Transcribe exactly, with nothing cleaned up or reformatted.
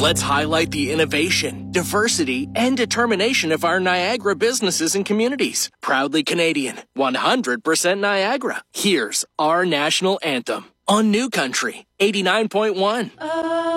Let's highlight the innovation, diversity, and determination of our Niagara businesses and communities. Proudly Canadian, one hundred percent Niagara. Here's our national anthem on New Country eighty-nine point one.